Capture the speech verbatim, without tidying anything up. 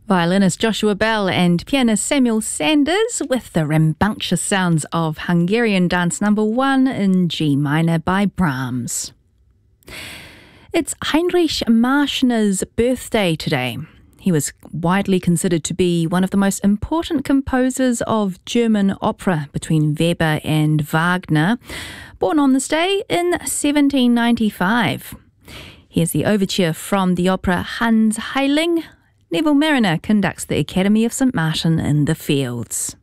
Violinist Joshua Bell and pianist Samuel Sanders with the rambunctious sounds of Hungarian Dance Number One in G minor by Brahms. It's Heinrich Marschner's birthday today. He was widely considered to be one of the most important composers of German opera between Weber and Wagner, born on this day in seventeen ninety-five. Here's the overture from the opera Hans Heiling. Neville Mariner conducts the Academy of Saint Martin in the Fields.